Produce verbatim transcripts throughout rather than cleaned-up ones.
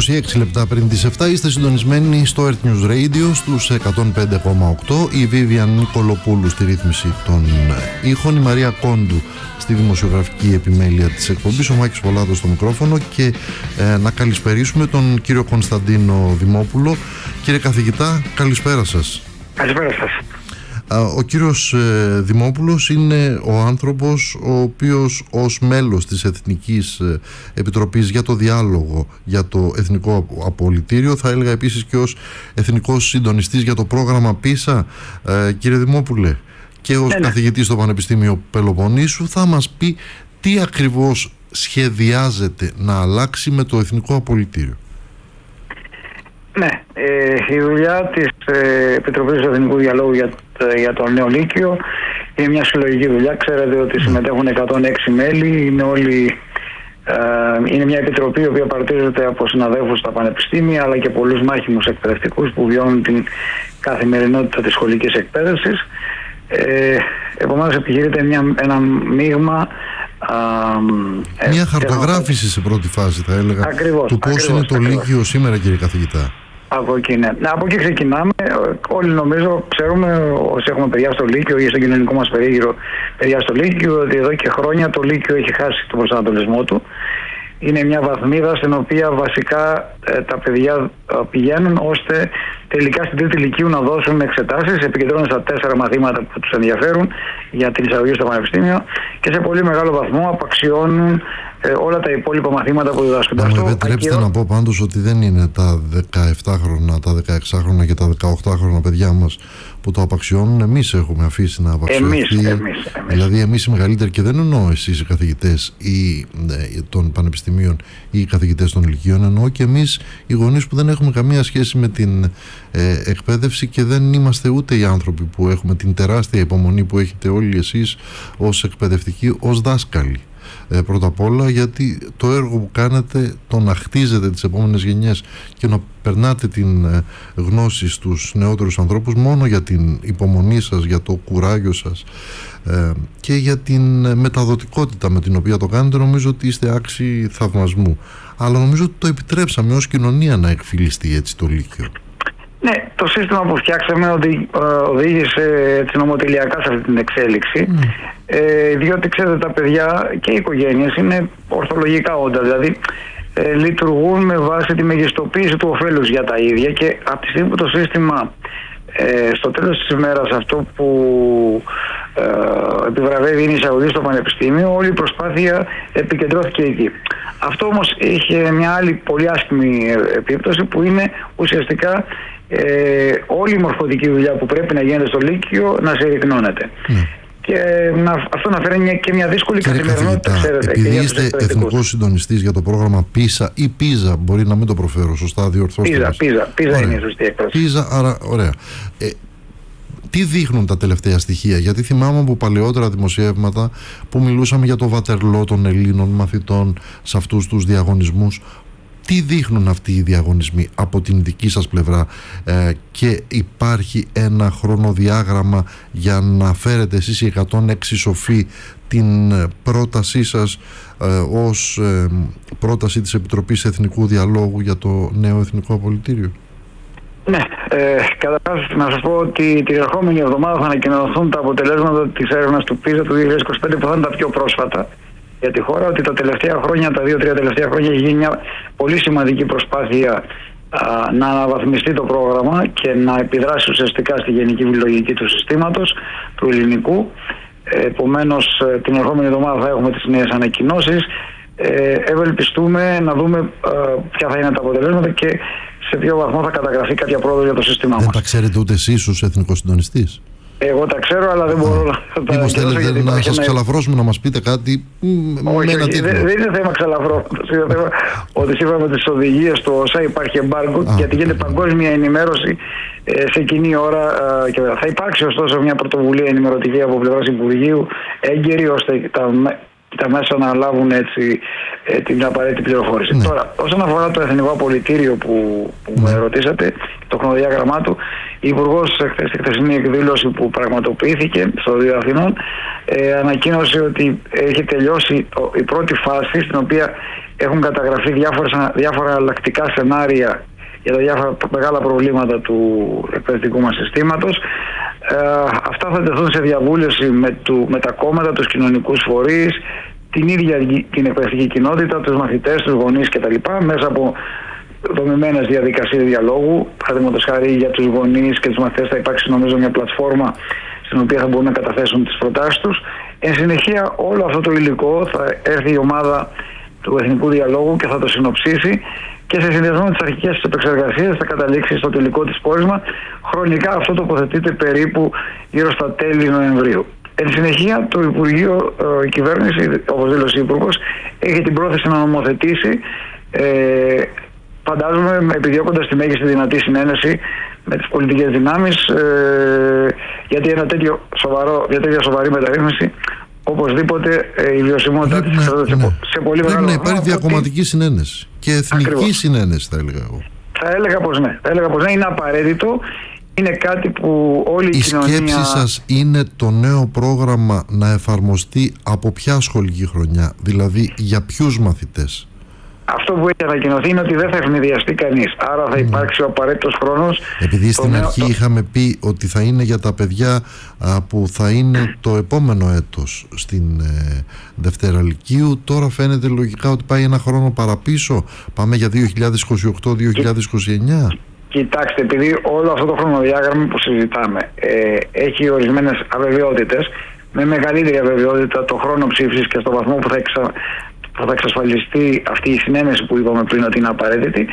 είκοσι έξι λεπτά πριν τις επτά είστε συντονισμένοι στο Earth News Radio στους εκατόν πέντε κόμμα οκτώ. Η Βίβιαν Νικολοπούλου στη ρύθμιση των ήχων, η Μαρία Κόντου στη δημοσιογραφική επιμέλεια της εκπομπής, ο Μάκης Πολάδος στο μικρόφωνο και ε, να καλησπερίσουμε τον κύριο Κωνσταντίνο Δημόπουλο. Κύριε καθηγητά, καλησπέρα σας. Καλησπέρα σας. Ο κύριος Δημόπουλος είναι ο άνθρωπος ο οποίος ως μέλος της Εθνικής Επιτροπής για το Διάλογο για το Εθνικό Απολυτήριο, θα έλεγα επίσης και ως Εθνικός Συντονιστής για το πρόγραμμα πίσα, κύριε Δημόπουλε, και ως ναι, καθηγητής στο Πανεπιστήμιο Πελοποννήσου, θα μας πει τι ακριβώς σχεδιάζεται να αλλάξει με το Εθνικό Απολυτήριο. Ναι, ε, η δουλειά της ε, Επιτροπής του Εθνικού Διαλόγου για, για το Νέο Λύκειο είναι μια συλλογική δουλειά. Ξέρετε ότι συμμετέχουν εκατόν έξι μέλη, είναι, όλοι, ε, είναι μια επιτροπή η οποία παρτίζεται από συναδέλφους στα πανεπιστήμια αλλά και πολλούς μάχημους εκπαιδευτικούς που βιώνουν την καθημερινότητα της σχολικής εκπαίδευσης. Ε, επομένως επιχειρείται μια, ένα μείγμα. Uh, Μια χαρτογράφηση σε πρώτη φάση, θα έλεγα, ακριβώς, του πώς ακριβώς, είναι το ακριβώς. Λύκειο σήμερα, κύριε καθηγητά. Από εκεί, ναι. Από εκεί ξεκινάμε. Όλοι νομίζω ξέρουμε, όσοι έχουμε παιδιά στο Λύκειο ή στον κοινωνικό μας περίγυρο παιδιά στο Λύκειο, ότι εδώ και χρόνια το Λύκειο έχει χάσει τον προσανατολισμό του. Είναι μια βαθμίδα στην οποία βασικά ε, τα παιδιά ε, πηγαίνουν ώστε τελικά στην τρίτη λυκείου να δώσουν εξετάσεις, επικεντρώνουν στα τέσσερα μαθήματα που τους ενδιαφέρουν για την εισαγωγή στο πανεπιστήμιο και σε πολύ μεγάλο βαθμό απαξιώνουν ε, όλα τα υπόλοιπα μαθήματα που διδάσκονται. Να μου επιτρέψετε να πω πάντως ότι δεν είναι τα δεκαεπτάχρονα, τα δεκαεξάχρονα και τα δεκαοκτάχρονα παιδιά μας που το απαξιώνουν. Εμείς έχουμε αφήσει να απαξιωθεί. Εμείς, εμείς, εμείς. Δηλαδή εμείς οι μεγαλύτεροι, και δεν εννοώ εσείς οι καθηγητές ή, ε, των πανεπιστημίων ή οι καθηγητές των λυκείων, εννοώ και εμείς οι γονείς που δεν έχουμε καμία σχέση με την ε, εκπαίδευση και δεν είμαστε ούτε οι άνθρωποι που έχουμε την τεράστια υπομονή που έχετε όλοι εσείς ως εκπαιδευτικοί, ως δάσκαλοι. Ε, πρώτα απ' όλα γιατί το έργο που κάνετε, το να χτίζετε τις επόμενες γενιές και να περνάτε την ε, γνώση στους νεότερους ανθρώπους, μόνο για την υπομονή σας, για το κουράγιο σας ε, και για την μεταδοτικότητα με την οποία το κάνετε, νομίζω ότι είστε άξιοι θαυμασμού. Αλλά νομίζω ότι το επιτρέψαμε ως κοινωνία να εκφυλιστεί έτσι το Λύκειο. Ναι, το σύστημα που φτιάξαμε οδη, οδήγησε νομοτελειακά σε αυτή την εξέλιξη. Mm. Ε, διότι ξέρετε, τα παιδιά και οι οικογένειες είναι ορθολογικά όντα, δηλαδή ε, λειτουργούν με βάση τη μεγιστοποίηση του ωφέλους για τα ίδια, και από τη στιγμή που το σύστημα ε, στο τέλος της ημέρας αυτό που ε, επιβραβεύει είναι η εισαγωγή στο πανεπιστήμιο, όλη η προσπάθεια επικεντρώθηκε εκεί. Αυτό όμως είχε μια άλλη πολύ άσχημη επίπτωση, που είναι ουσιαστικά ε, όλη η μορφωτική δουλειά που πρέπει να γίνεται στο Λύκειο να συρρυκνώνεται. Mm. Και να, αυτό να φέρνει και μια δύσκολη καθημερινότητα, ξέρετε. Επειδή είστε εθνικός συντονιστής για το πρόγραμμα πίσα ή πίζα, μπορεί να μην το προφέρω σωστά, διορθώστε πίζα, μας. Πίζα, πίζα είναι η σωστή έκφραση. Πίζα, άρα ωραία. Ε, τι δείχνουν τα τελευταία στοιχεία? Γιατί θυμάμαι από παλαιότερα δημοσιεύματα που μιλούσαμε για το βατερλό των Ελλήνων μαθητών σε αυτούς τους διαγωνισμούς. Τι δείχνουν αυτοί οι διαγωνισμοί από την δική σας πλευρά, ε, και υπάρχει ένα χρονοδιάγραμμα για να φέρετε εσείς οι εκατόν έξι σοφοί την πρότασή σας ε, ως ε, πρόταση της Επιτροπής Εθνικού Διαλόγου για το νέο Εθνικό Απολυτήριο? Ναι, ε, καταρχάς να σας πω ότι την ερχόμενη εβδομάδα θα ανακοινωθούν τα αποτελέσματα της έρευνας του πίζα του δύο χιλιάδες είκοσι πέντε, που θα είναι τα πιο πρόσφατα για τη χώρα. Ότι τα τελευταία χρόνια, τα δύο-τρία τελευταία χρόνια, έχει γίνει μια πολύ σημαντική προσπάθεια α, να αναβαθμιστεί το πρόγραμμα και να επιδράσει ουσιαστικά στη γενική βιβλιολογική του συστήματος του ελληνικού. Ε, επομένως, την ερχόμενη εβδομάδα θα έχουμε τις νέες ανακοινώσεις. Ε, ευελπιστούμε να δούμε ε, ποια θα είναι τα αποτελέσματα και σε ποιο βαθμό θα καταγραφεί κάποια πρόοδο για το σύστημά μας. Δεν τα ξέρετε ούτε εσείς ως εθνικός συντονιστής? Εγώ τα ξέρω, αλλά δεν μπορώ να τα μήπως θέλετε να σας ξαλαφρώσουμε, να μας πείτε κάτι? Όχι, όχι, δεν, δεν είναι θέμα ξαλαφρώσματος. Είναι θέμα ότι σύμφωνα με τις οδηγίες του ΟΣΑ υπάρχει εμπάργκο, γιατί γίνεται παγκόσμια ενημέρωση ε, σε κοινή ώρα. Ε, και θα υπάρξει ωστόσο μια πρωτοβουλία ενημερωτική από πλευράς Υπουργείου έγκαιρη, ώστε τα, τα μέσα να λάβουν έτσι ε, την απαραίτητη πληροφόρηση. Ναι. Τώρα, όσον αφορά το Εθνικό Απολυτήριο που, που ναι. με ρωτήσατε, το χρονοδιάγραμμά του, Η Υπουργός στη χθεσινή εκδήλωση που πραγματοποιήθηκε στο Δίο Αθηνών ε, ανακοίνωσε ότι έχει τελειώσει το, η πρώτη φάση, στην οποία έχουν καταγραφεί διάφορα, διάφορα αλλακτικά σενάρια για τα διάφορα μεγάλα προβλήματα του εκπαιδευτικού μας συστήματος. Ε, αυτά θα τεθούν σε διαβούλευση με, του, με τα κόμματα, τους κοινωνικούς φορείς, την ίδια την εκπαιδευτική κοινότητα, τους μαθητές, τους γονείς κτλ. Μέσα από δομημένες διαδικασίες διαλόγου. Παραδείγματος χάρη, για τους γονείς και τους μαθητές θα υπάρξει, νομίζω, μια πλατφόρμα στην οποία θα μπορούν να καταθέσουν τις προτάσεις τους. Εν συνεχεία, όλο αυτό το υλικό θα έρθει η ομάδα του Εθνικού Διαλόγου και θα το συνοψίσει, και σε συνδυασμό με τις αρχικές επεξεργασίες θα καταλήξει στο τελικό της πόρισμα. Χρονικά αυτό τοποθετείται περίπου γύρω στα τέλη Νοεμβρίου. Εν συνεχεία, το Υπουργείο, η κυβέρνηση, όπως δήλωσε ο Υπουργός, έχει την πρόθεση να νομοθετήσει, ε, φαντάζομαι επιδιώκοντας τη μέγιστη δυνατή συνένεση με τις πολιτικές δυνάμεις, ε, γιατί ένα τέτοιο σοβαρό, μια τέτοια σοβαρή μεταρρύθμιση, οπωσδήποτε ε, η βιωσιμότητα πρέπει της να, ναι. σε, σε πολύ πρέπει μεγάλο να υπάρχει χρόνο, διακομματική ότι... συνένεση και εθνική Ακριβώς. συνένεση, θα έλεγα εγώ. Θα έλεγα πως ναι. Θα έλεγα πως ναι, είναι απαραίτητο. Είναι κάτι που όλη η, η κοινωνία... Η σκέψη σας είναι το νέο πρόγραμμα να εφαρμοστεί από ποια σχολική χρονιά, δηλαδή για ποιους μαθητές? Αυτό που έχει ανακοινωθεί είναι ότι δεν θα ευνηδιαστεί κανείς. Άρα θα υπάρξει ο απαραίτητος χρόνος. Επειδή στην νέο... αρχή είχαμε πει ότι θα είναι για τα παιδιά α, που θα είναι το επόμενο έτος στην ε, Δευτέρα Λυκείου, τώρα φαίνεται λογικά ότι πάει ένα χρόνο παραπίσω. Πάμε για δύο χιλιάδες είκοσι οκτώ δύο χιλιάδες είκοσι εννιά. Κοιτάξτε, επειδή όλο αυτό το χρονοδιάγραμμα που συζητάμε ε, έχει ορισμένες αβεβαιότητες, με μεγαλύτερη αβεβαιότητα το χρόνο ψήφισης και στο βαθμό που θα, εξα... που θα εξασφαλιστεί αυτή η συνένεση που είπαμε πριν ότι είναι απαραίτητη,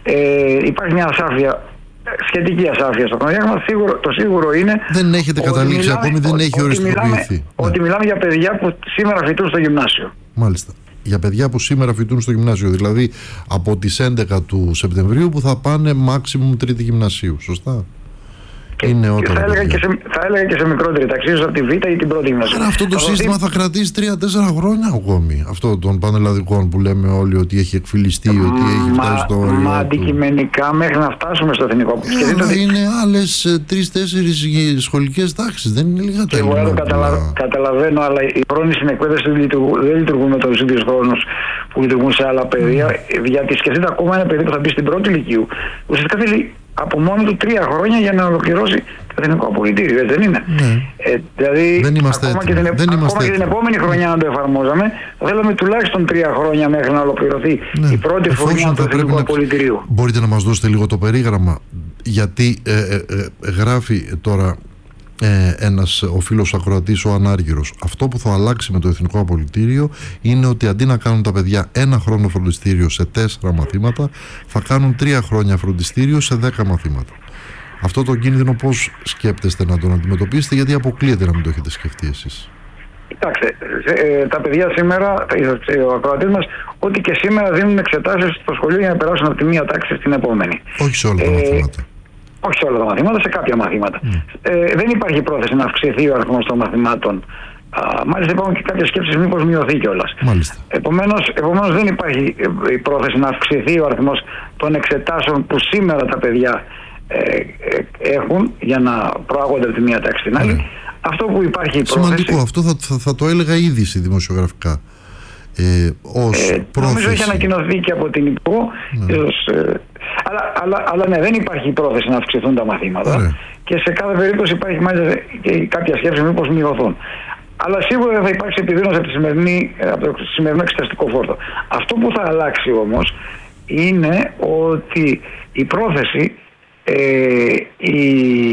ε, υπάρχει μια ασάφεια, σχετική ασάφεια στο χρονοδιάγραμμα. Σίγουρο, το σίγουρο είναι. Δεν έχετε καταλήξει μιλάμε, ακόμη, δεν ότι, έχει οριστικοποιηθεί. Ναι. Ότι μιλάμε για παιδιά που σήμερα φοιτούν στο γυμνάσιο. Μάλιστα. Για παιδιά που σήμερα φοιτούν στο γυμνάσιο, δηλαδή από τις έντεκα του Σεπτεμβρίου που θα πάνε maximum τρίτη γυμνασίου, σωστά? Και, είναι και θα, έλεγα και σε, θα έλεγα και σε μικρότερη τάξη, ίσως από τη Β' ή την πρώτη γυμνασίου. Άρα αυτό το θα σύστημα δει... θα κρατήσει τρία τέσσερα χρόνια ακόμη. Αυτό των πανελλαδικών που λέμε όλοι ότι έχει εκφυλιστεί, ότι έχει φτάσει στο όριο. Μα αντικειμενικά μέχρι να φτάσουμε στο εθνικό πρωτάθλημα. Αλλά ότι... είναι άλλες τρεις τέσσερις σχολικές τάξεις, δεν είναι λίγα τα εγώ το καταλα... καταλαβαίνω, αλλά οι χρόνοι στην εκπαίδευση δεν λειτουργούν, δεν λειτουργούν με τους ίδιους χρόνους που λειτουργούν σε άλλα παιδεία. Mm. Γιατί σκεφτείτε ακόμα ένα παιδί που θα μπει στην πρώτη Λυκείου. Ουσιαστικά θέλει από μόνο του τρία χρόνια για να ολοκληρώσει το εθνικό απολυτήριο, έτσι δεν είναι? Ναι. Ε, δηλαδή, δεν είμαστε ακόμα, και την, δεν ακόμα είμαστε και την επόμενη χρονιά να το εφαρμόζαμε, θα θέλαμε τουλάχιστον τρία χρόνια μέχρι να ολοκληρωθεί ναι. η πρώτη χρονιά του εθνικού απολυτηρίου. Μπορείτε να μας δώσετε λίγο το περίγραμμα, γιατί ε, ε, ε, γράφει τώρα ε, ένας ο φίλος ακροατής, ο Ανάργυρος, αυτό που θα αλλάξει με το εθνικό απολυτήριο είναι ότι αντί να κάνουν τα παιδιά ένα χρόνο φροντιστήριο σε τέσσερα μαθήματα, θα κάνουν τρία χρόνια φροντιστήριο σε δέκα μαθήματα. Αυτό το κίνδυνο πώς σκέπτεστε να τον αντιμετωπίσετε, γιατί αποκλείεται να μην το έχετε σκεφτεί εσείς? Κοιτάξτε, ε, τα παιδιά σήμερα, ο ακροατής μας, ότι και σήμερα δίνουν εξετάσεις στο σχολείο για να περάσουν από τη μία τάξη στην επόμενη. Όχι σε όλα τα ε, μαθήματα. Όχι σε όλα τα μαθήματα, σε κάποια μαθήματα. Mm. Ε, δεν υπάρχει πρόθεση να αυξηθεί ο αριθμός των μαθημάτων. Α, μάλιστα υπάρχουν και κάποιες σκέψεις μήπως μειωθεί κιόλας. Επομένως, επομένως δεν υπάρχει η πρόθεση να αυξηθεί ο αριθμός των εξετάσεων που σήμερα τα παιδιά ε, ε, έχουν για να προάγονται από τη μία τάξη στην άλλη. Mm. Αυτό που υπάρχει η πρόθεση... Σημαντικό, αυτό θα, θα, θα το έλεγα ήδη στη δημοσιογραφικά. Ε, ως ε, πρόθεση... Νομίζω έχει ανακοινωθεί και από την Υπουργό. Ναι. Ίσως, ε, αλλά, αλλά, αλλά ναι, δεν υπάρχει πρόθεση να αυξηθούν τα μαθήματα. Ναι. Και σε κάθε περίπτωση υπάρχει μάλιστα και κάποια σκέψη μήπως μειωθούν. Αλλά σίγουρα δεν θα υπάρξει επιδείνωση από, από το σημερινό εξεταστικό φόρτο. Αυτό που θα αλλάξει όμως είναι ότι η πρόθεση ε, η,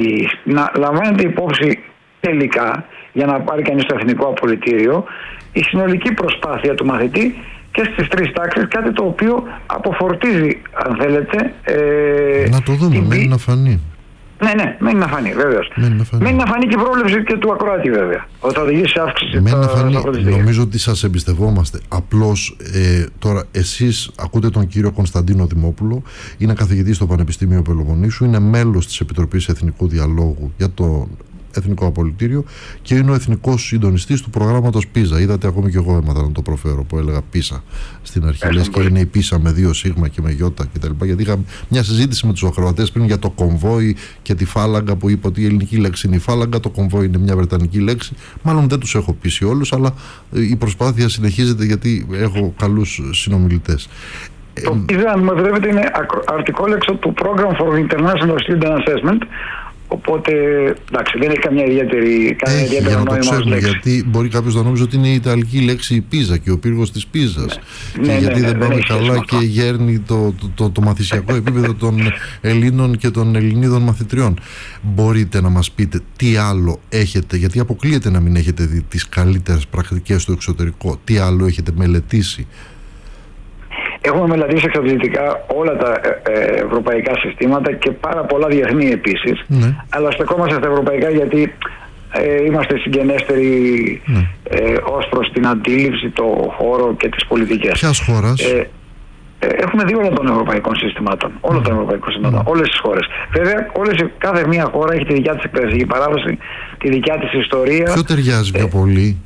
να λαμβάνεται υπόψη τελικά, για να πάρει κανείς το εθνικό απολυτήριο, η συνολική προσπάθεια του μαθητή και στις τρεις τάξεις, κάτι το οποίο αποφορτίζει, αν θέλετε... Ε, να το δούμε, την... μένει να φανεί. Ναι, ναι, μένει να φανεί, βεβαίως. Μένει να φανεί, μένει να φανεί και η πρόβλεψη και του ακροάτη, βέβαια. Ότι θα οδηγήσει σε αύξηση. Μένει να φανεί. Νομίζω ότι σας εμπιστευόμαστε. Απλώς ε, τώρα εσείς ακούτε τον κύριο Κωνσταντίνο Δημόπουλο, είναι καθηγητής στο Πανεπιστήμιο Πελοποννήσου, είναι μέλος της Επιτροπής Εθνικού Διαλόγου για το εθνικό απολυτήριο και είναι ο εθνικός συντονιστής του προγράμματος πίζα. Είδατε, ακόμη και εγώ έμαθα να το προφέρω που έλεγα πίζα στην αρχή. Λες και είναι η πίζα με δύο σίγμα και με γιώτα κτλ. Γιατί είχα μια συζήτηση με τους ακροατές πριν για το κομβόι και τη φάλαγγα που είπε ότι η ελληνική λέξη είναι η φάλαγγα, το κομβόι είναι μια βρετανική λέξη. Μάλλον δεν τους έχω πείσει όλους, αλλά η προσπάθεια συνεχίζεται γιατί έχω καλούς συνομιλητές. Το πίζα, αν μου επιτρέπετε, είναι αρτικόλεξο του Program for International Student Assessment. Οπότε, εντάξει, δεν έχει καμιά ιδιαίτερη κανένα έχει, για να το ξέρουμε, γιατί μπορεί κάποιος να νόμιζε ότι είναι η ιταλική λέξη η πίζα και ο πύργος της πίζας. Ναι. Και ναι, γιατί ναι, ναι, δεν πάμε καλά και γέρνει το, το, το, το μαθησιακό επίπεδο των Ελλήνων και των Ελληνίδων μαθητριών. Μπορείτε να μας πείτε τι άλλο έχετε, γιατί αποκλείεται να μην έχετε δει τις καλύτερες πρακτικές στο εξωτερικό, τι άλλο έχετε μελετήσει? Έχουμε μελετήσει εξαντλητικά όλα τα ε, ευρωπαϊκά συστήματα και πάρα πολλά διεθνή επίσης. Ναι. Αλλά στεκόμαστε στα ευρωπαϊκά γιατί ε, είμαστε συγγενέστεροι ναι. ε, ως προς την αντίληψη, το χώρο και τις πολιτικές. Ποιας χώρας? Ε, ε, έχουμε δει όλα των ευρωπαϊκών συστημάτων. Όλα mm. των ευρωπαϊκών συστημάτων. Mm. Όλες τις χώρες. Βέβαια, όλες, κάθε μία χώρα έχει τη δικιά της εκπαιδευτική παράδοση, τη δικιά της ιστορία. Ποιο ταιριάζει πιο ε, πολύ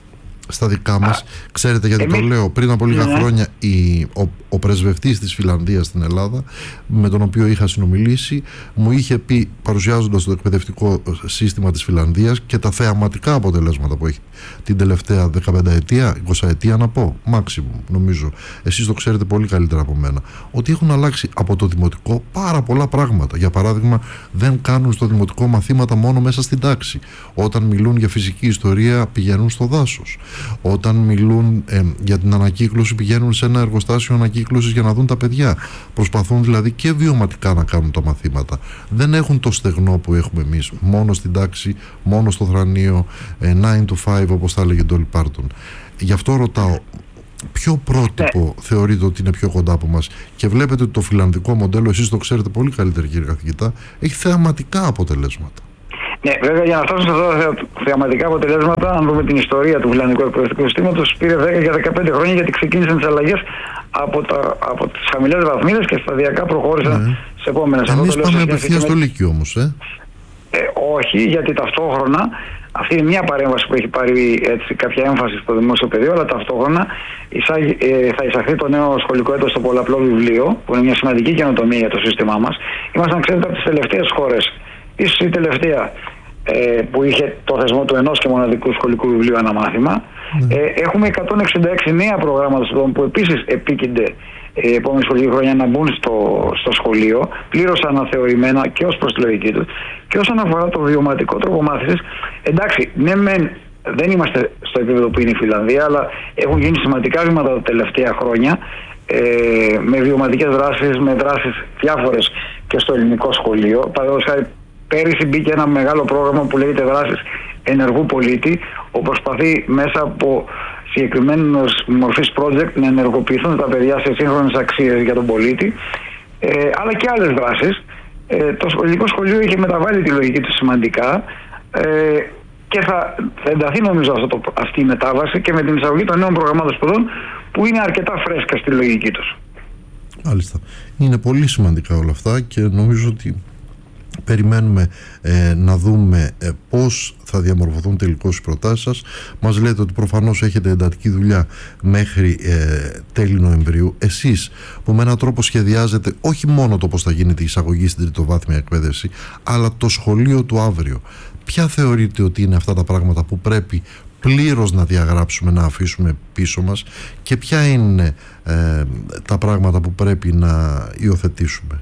στα δικά μας? Α, ξέρετε γιατί εμείς... το λέω? Πριν από λίγα ναι. χρόνια η, ο, ο πρεσβευτής της Φιλανδίας στην Ελλάδα, με τον οποίο είχα συνομιλήσει, μου είχε πει, παρουσιάζοντας το εκπαιδευτικό σύστημα της Φιλανδίας και τα θεαματικά αποτελέσματα που έχει την τελευταία δεκαπενταετία, εικοσαετία να πω, maximum νομίζω, εσείς το ξέρετε πολύ καλύτερα από μένα, ότι έχουν αλλάξει από το δημοτικό πάρα πολλά πράγματα. Για παράδειγμα, δεν κάνουν στο δημοτικό μαθήματα μόνο μέσα στην τάξη. Όταν μιλούν για φυσική ιστορία πηγαίνουν στο δάσος. Όταν μιλούν ε, για την ανακύκλωση πηγαίνουν σε ένα εργοστάσιο ανακύκλωσης για να δουν τα παιδιά. Προσπαθούν δηλαδή και βιωματικά να κάνουν τα μαθήματα. Δεν έχουν το στεγνό που έχουμε εμείς, μόνο στην τάξη, μόνο στο θρανείο, ε, nine to five όπως θα έλεγε Ντόλι Πάρτον. Γι' αυτό ρωτάω, ποιο πρότυπο yeah. θεωρείτε ότι είναι πιο κοντά από μας? Και βλέπετε ότι το φιλανδικό μοντέλο, εσείς το ξέρετε πολύ καλύτερα κύριε καθηγητά, έχει θεαματικά αποτελέσματα. Ναι, βέβαια, για να φτάσουν σε αυτά τα θεαματικά αποτελέσματα, αν δούμε την ιστορία του φιλανδικού εκπαιδευτικού συστήματος, πήρε δέκα για δεκαπέντε χρόνια γιατί ξεκίνησαν τις αλλαγές από, τα, από τις χαμηλές βαθμίδες και σταδιακά προχώρησαν ναι. σε επόμενες. Εμείς πάμε απευθείας στο Λύκειο όμως, ε? ε? Όχι, γιατί ταυτόχρονα αυτή είναι μια παρέμβαση που έχει πάρει έτσι, κάποια έμφαση στο δημόσιο πεδίο, αλλά ταυτόχρονα εισάγει, ε, θα εισαχθεί το νέο σχολικό έτος στο πολλαπλό βιβλίο, που είναι μια σημαντική καινοτομία για το σύστημά μας. Ήμασταν, ξέρετε, από τις τελευταίες χώρες, ίσως η τελευταία, ε, που είχε το θεσμό του ενός και μοναδικού σχολικού βιβλίου ανά μάθημα. Mm. Ε, έχουμε εκατόν εξήντα έξι νέα προγράμματα που επίσης επίκυνται η ε, επόμενη σχολική χρονιά να μπουν στο, στο σχολείο, πλήρως αναθεωρημένα και ως προς τη λογική του. Και όσον αφορά το βιωματικό τρόπο μάθησης, εντάξει, ναι, μεν, δεν είμαστε στο επίπεδο που είναι η Φιλανδία, αλλά έχουν γίνει σημαντικά βήματα τα τελευταία χρόνια ε, με βιωματικές δράσεις, με δράσεις διάφορες και στο ελληνικό σχολείο. Παραδείγματος χάρη, πέρυσι μπήκε ένα μεγάλο πρόγραμμα που λέγεται Δράσεις Ενεργού Πολίτη, που προσπαθεί μέσα από συγκεκριμένες μορφής project να ενεργοποιηθούν τα παιδιά σε σύγχρονες αξίες για τον πολίτη, ε, αλλά και άλλες δράσεις. Ε, το ελληνικό σχολείο είχε μεταβάλει τη λογική του σημαντικά ε, και θα, θα ενταθεί νομίζω αυτό το, αυτή η μετάβαση και με την εισαγωγή των νέων προγραμμάτων σπουδών που είναι αρκετά φρέσκα στη λογική τους. Μάλιστα. Είναι πολύ σημαντικά όλα αυτά και νομίζω ότι περιμένουμε ε, να δούμε ε, πώς θα διαμορφωθούν τελικώς οι προτάσεις σας. Μας λέτε ότι προφανώς έχετε εντατική δουλειά μέχρι ε, τέλη Νοεμβρίου. Εσείς που με έναν τρόπο σχεδιάζετε όχι μόνο το πώς θα γίνεται η εισαγωγή στην τριτοβάθμια εκπαίδευση, αλλά το σχολείο του αύριο, ποια θεωρείτε ότι είναι αυτά τα πράγματα που πρέπει πλήρως να διαγράψουμε, να αφήσουμε πίσω μας, και ποια είναι ε, τα πράγματα που πρέπει να υιοθετήσουμε?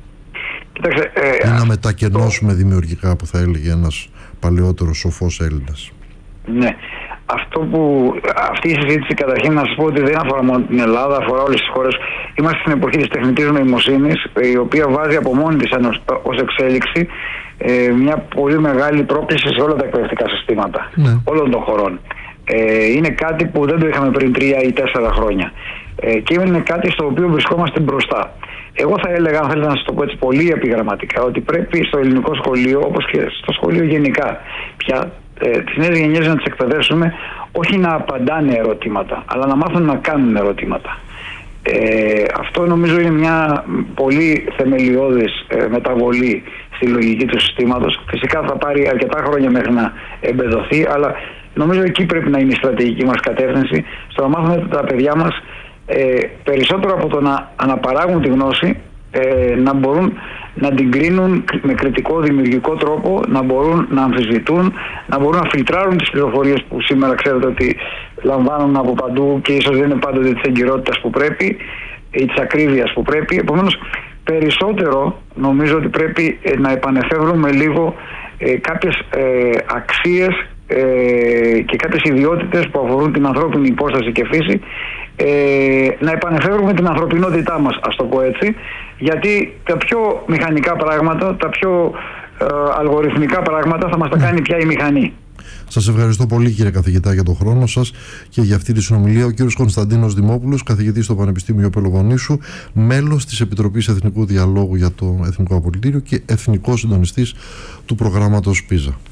Κοιτάξτε, ε, ή να μετακενώσουμε το... δημιουργικά, που θα έλεγε ένας παλαιότερος σοφός Έλληνας. Ναι. Αυτό που, αυτή η συζήτηση, καταρχήν να σας πω ότι δεν αφορά μόνο την Ελλάδα, αφορά όλες τις χώρες. Είμαστε στην εποχή της τεχνητής νοημοσύνης, η οποία βάζει από μόνη της ως εξέλιξη ε, μια πολύ μεγάλη πρόκληση σε όλα τα εκπαιδευτικά συστήματα, ναι, όλων των χωρών. Ε, είναι κάτι που δεν το είχαμε πριν τρία ή τέσσερα χρόνια. Ε, και είναι κάτι στο οποίο βρισκόμαστε μπροστά. Εγώ θα έλεγα, αν θέλετε να σας το πω έτσι πολύ επιγραμματικά, ότι πρέπει στο ελληνικό σχολείο, όπως και στο σχολείο γενικά, πια ε, τις νέες γενιές να τις εκπαιδεύσουμε όχι να απαντάνε ερωτήματα, αλλά να μάθουν να κάνουν ερωτήματα. Ε, αυτό νομίζω είναι μια πολύ θεμελιώδης ε, μεταβολή στη λογική του συστήματος. Φυσικά θα πάρει αρκετά χρόνια μέχρι να εμπεδοθεί, αλλά νομίζω εκεί πρέπει να είναι η στρατηγική μας κατεύθυνση, στο να μάθουμε τα παιδιά μας ε, περισσότερο από το να αναπαράγουν τη γνώση, ε, να μπορούν να την κρίνουν με κριτικό δημιουργικό τρόπο, να μπορούν να αμφισβητούν, να μπορούν να φιλτράρουν τις πληροφορίες που σήμερα ξέρετε ότι λαμβάνουν από παντού και ίσως δεν είναι πάντοτε της εγκυρότητας που πρέπει ή της ακρίβειας που πρέπει. Επομένως, περισσότερο νομίζω ότι πρέπει ε, να επανεφεύρουμε λίγο ε, κάποιες ε, αξίες ε, και κάποιες ιδιότητες που αφορούν την ανθρώπινη υπόσταση και φύση, ε, να επανεφεύρουμε την ανθρωπινότητά μας, ας το πω έτσι, γιατί τα πιο μηχανικά πράγματα, τα πιο ε, αλγοριθμικά πράγματα θα μας τα κάνει πια η μηχανή. Σας ευχαριστώ πολύ, κύριε καθηγητά, για τον χρόνο σας και για αυτή τη συνομιλία. Ο κύριος Κωνσταντίνος Δημόπουλος, καθηγητής στο Πανεπιστήμιο Πελοποννήσου, μέλος της Επιτροπής Εθνικού Διαλόγου για το Εθνικό Απολυτήριο και εθνικός συντονιστής του προγράμματος πίζα.